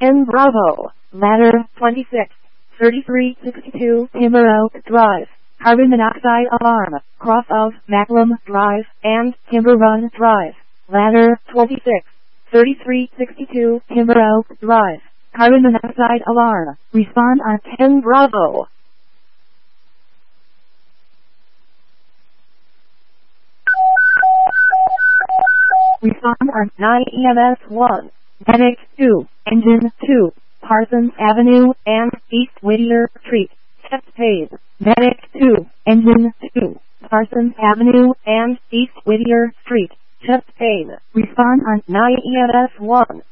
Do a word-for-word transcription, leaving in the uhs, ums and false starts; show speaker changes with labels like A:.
A: ten Bravo, ladder twenty-six, thirty-three sixty-two Timber Oak Drive, carbon monoxide alarm, cross of Macklem Drive and Timber Run Drive, ladder twenty-six, thirty-three sixty-two Timber Oak Drive, carbon monoxide alarm, respond on ten Bravo. Respond on nine E M S one, Medic two, Engine two, Parsons Avenue and East Whittier Street, chest pain. Medic two, Engine two, Parsons Avenue and East Whittier Street, chest pain. Respond on nine E M S one.